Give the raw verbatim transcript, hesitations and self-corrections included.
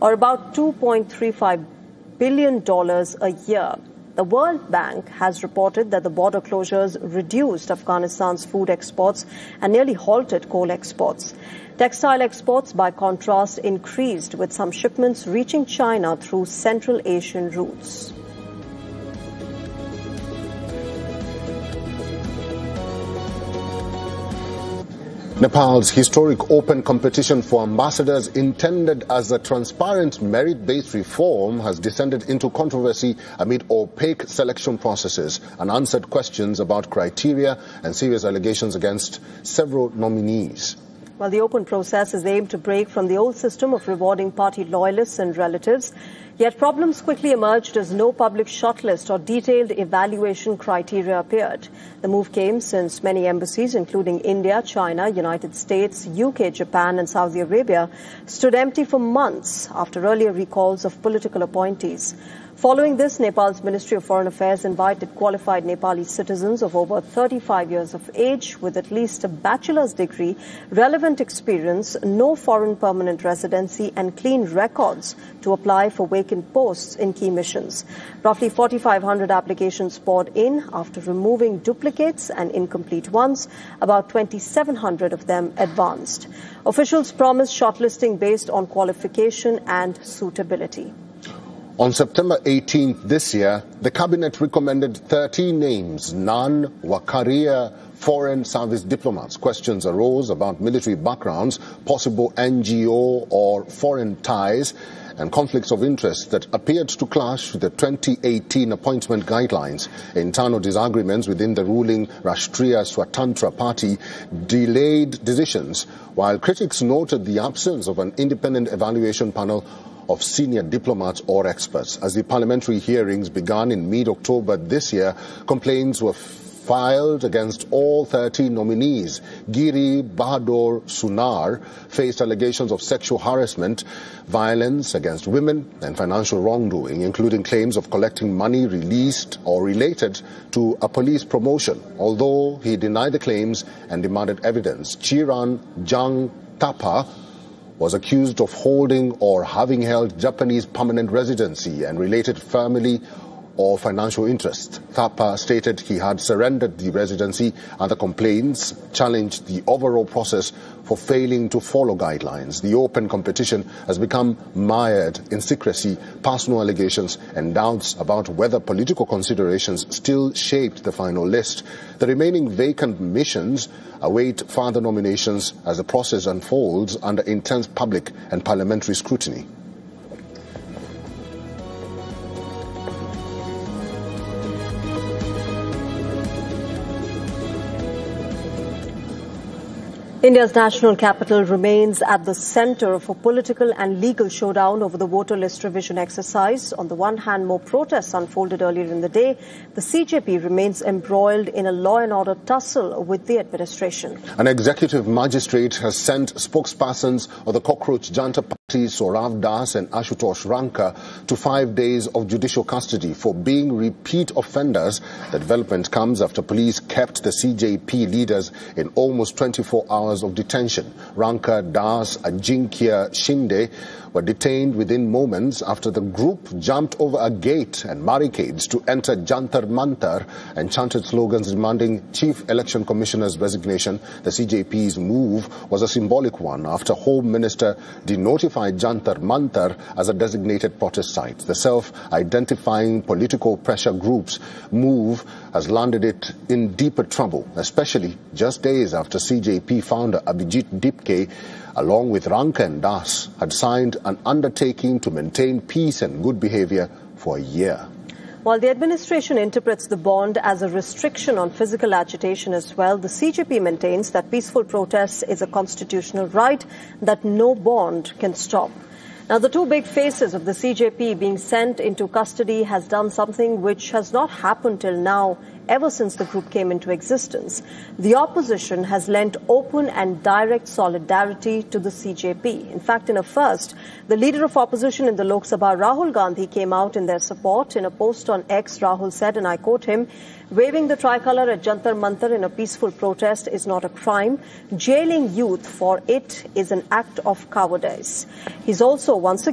or about two point three five billion dollars a year. The World Bank has reported that the border closures reduced Afghanistan's food exports and nearly halted coal exports. Textile exports, by contrast, increased, with some shipments reaching China through Central Asian routes. Nepal's historic open competition for ambassadors, intended as a transparent merit-based reform, has descended into controversy amid opaque selection processes, unanswered questions about criteria, and serious allegations against several nominees. Well, the open process is aimed to break from the old system of rewarding party loyalists and relatives. Yet problems quickly emerged as no public shortlist or detailed evaluation criteria appeared. The move came since many embassies, including India, China, United States, U K, Japan and Saudi Arabia, stood empty for months after earlier recalls of political appointees. Following this, Nepal's Ministry of Foreign Affairs invited qualified Nepali citizens of over thirty-five years of age with at least a bachelor's degree, relevant experience, no foreign permanent residency and clean records to apply for vacant posts in key missions. Roughly forty-five hundred applications poured in after removing duplicates and incomplete ones. About twenty-seven hundred of them advanced. Officials promised shortlisting based on qualification and suitability. On September eighteenth this year, the cabinet recommended thirteen names. None were career foreign service diplomats. Questions arose about military backgrounds, possible N G O or foreign ties, and conflicts of interest that appeared to clash with the twenty eighteen appointment guidelines. Internal disagreements within the ruling Rashtriya Swatantra Party delayed decisions, while critics noted the absence of an independent evaluation panel of senior diplomats or experts. As the parliamentary hearings began in mid-October this year, complaints were filed against all thirteen nominees. Giri Bahadur Sunar faced allegations of sexual harassment, violence against women and financial wrongdoing, including claims of collecting money released or related to a police promotion, although he denied the claims and demanded evidence. Chiran Jang Tapa was accused of holding or having held Japanese permanent residency and related family or financial interest. Thapa stated he had surrendered the residency, and the complaints challenged the overall process for failing to follow guidelines. The open competition has become mired in secrecy, personal allegations and doubts about whether political considerations still shaped the final list. The remaining vacant missions await further nominations as the process unfolds under intense public and parliamentary scrutiny. India's national capital remains at the center of a political and legal showdown over the voter list revision exercise. On the one hand, more protests unfolded earlier in the day. The C J P remains embroiled in a law and order tussle with the administration. An executive magistrate has sent spokespersons of the Cockroach Janta Party, Saurav Das and Ashutosh Ranka, to five days of judicial custody for being repeat offenders. The development comes after police kept the C J P leaders in almost twenty-four hours of detention. Ranka, Das, Ajinkya Shinde were detained within moments after the group jumped over a gate and barricades to enter Jantar Mantar and chanted slogans demanding Chief Election Commissioner's resignation. The C J P's move was a symbolic one after Home Minister denotified Jantar Mantar as a designated protest site. The self-identifying political pressure group's move has landed it in deeper trouble, especially just days after C J P founder Abhijit Dipke, along with Ranka and Das, had signed an undertaking to maintain peace and good behavior for a year. While the administration interprets the bond as a restriction on physical agitation as well, the C J P maintains that peaceful protest is a constitutional right that no bond can stop. Now, the two big faces of the C J P being sent into custody has done something which has not happened till now, ever since the group came into existence. The opposition has lent open and direct solidarity to the C J P. In fact, in a first, the leader of opposition in the Lok Sabha, Rahul Gandhi, came out in their support. In a post on X, Rahul said, and I quote him, "Waving the tricolour at Jantar Mantar in a peaceful protest is not a crime. Jailing youth for it is an act of cowardice." He's also once again